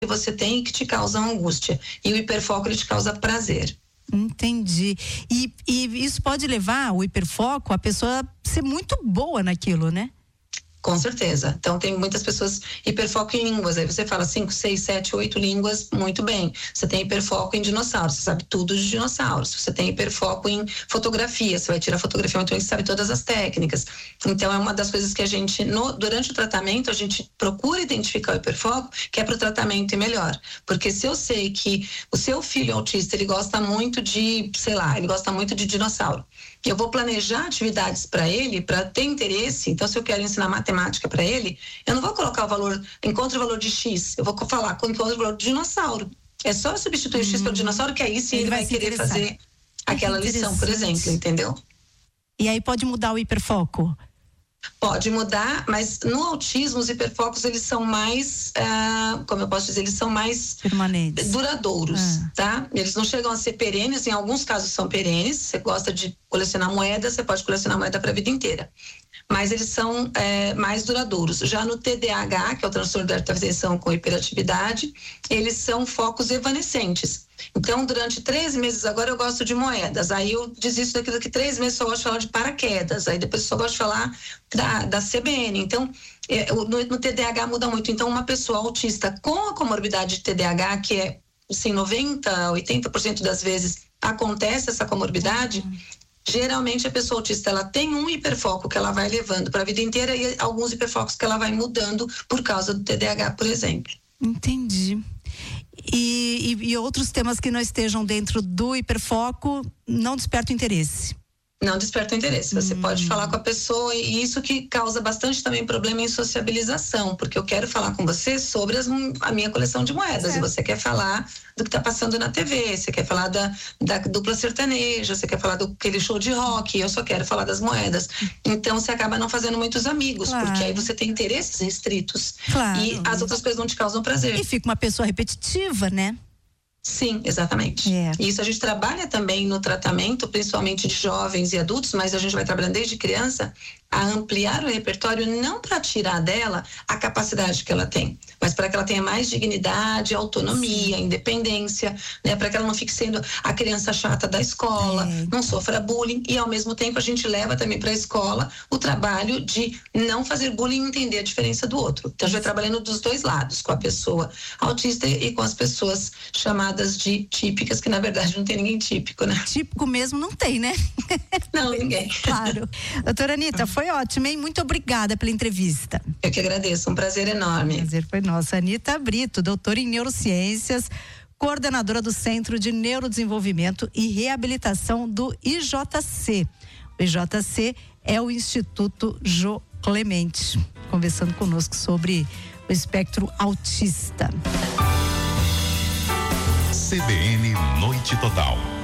você tem e que te causa angústia. E o hiperfoco, ele te causa prazer. Entendi. E isso pode levar o hiperfoco a pessoa ser muito boa naquilo, né? Com certeza. Então tem muitas pessoas hiperfoco em línguas, aí você fala 5, 6, 7, 8 línguas, muito bem. Você tem hiperfoco em dinossauros, você sabe tudo de dinossauros. Você tem hiperfoco em fotografia, você vai tirar fotografia, então você sabe todas as técnicas. Então é uma das coisas que a gente, durante o tratamento, a gente procura identificar o hiperfoco, que é para o tratamento ir melhor. Porque se eu sei que o seu filho autista, ele gosta muito de, sei lá, ele gosta muito de dinossauro, eu vou planejar atividades para ele, para ter interesse. Então, se eu quero ensinar matemática para ele, eu não vou colocar o valor, encontre o valor de X, eu vou falar, encontre o valor de dinossauro. É só substituir o X pelo dinossauro, que aí sim ele vai querer fazer aquela lição, por exemplo, entendeu? E aí pode mudar o hiperfoco? Pode mudar, mas no autismo os hiperfocos, eles são mais, como eu posso dizer, eles são mais permanentes, duradouros, tá? Eles não chegam a ser perenes, em alguns casos são perenes. Você gosta de colecionar moedas, você pode colecionar moeda para a vida inteira. Mas eles são mais duradouros. Já no TDAH, que é o transtorno da atenção com hiperatividade, eles são focos evanescentes. Então, durante 3 meses, agora eu gosto de moedas, aí eu desisto daquilo que 3 meses só gosto de falar de paraquedas, aí depois eu só gosto de falar da CBN. Então, no TDAH muda muito. Então, uma pessoa autista com a comorbidade de TDAH, que é, assim, 90%, 80% das vezes acontece essa comorbidade, geralmente a pessoa autista, ela tem um hiperfoco que ela vai levando para a vida inteira e alguns hiperfocos que ela vai mudando por causa do TDAH, por exemplo. Entendi. E outros temas que não estejam dentro do hiperfoco não despertam interesse? Não desperta o interesse. Você pode falar com a pessoa, e isso que causa bastante também problema em sociabilização, porque eu quero falar com você sobre a minha coleção de moedas, e você quer falar do que está passando na TV, você quer falar da dupla sertaneja, você quer falar do aquele show de rock, eu só quero falar das moedas. Então você acaba não fazendo muitos amigos, porque aí você tem interesses restritos, e as outras coisas não te causam prazer. E fica uma pessoa repetitiva, né? Sim, exatamente. E isso a gente trabalha também no tratamento, principalmente de jovens e adultos, mas a gente vai trabalhando desde criança a ampliar o repertório, não para tirar dela a capacidade que ela tem, mas para que ela tenha mais dignidade, autonomia, independência, né? Para que ela não fique sendo a criança chata da escola, não sofra bullying, e ao mesmo tempo a gente leva também para a escola o trabalho de não fazer bullying e entender a diferença do outro. Então a gente vai trabalhando dos dois lados, com a pessoa autista e com as pessoas chamadas de típicas, que na verdade não tem ninguém típico, né? Típico mesmo não tem, né? Não, ninguém. Claro. Doutora Anita, foi ótimo, hein? Muito obrigada pela entrevista. Eu que agradeço, um prazer enorme. O prazer foi nosso. Anita Brito, doutora em neurociências, coordenadora do Centro de Neurodesenvolvimento e Reabilitação do IJC. O IJC é o Instituto Jô Clemente, conversando conosco sobre o espectro autista. CBN Noite Total.